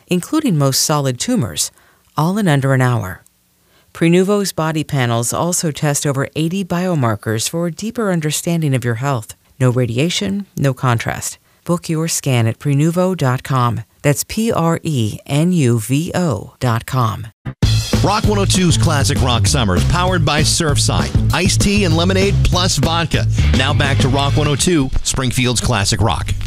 including most solid tumors, all in under an hour. Prenuvo's body panels also test over 80 biomarkers for a deeper understanding of your health. No radiation, no contrast. Book your scan at Prenuvo.com. That's Prenuvo.com. Rock 102's Classic Rock Summers, powered by Surfside. Iced tea and lemonade plus vodka. Now back to Rock 102, Springfield's Classic Rock.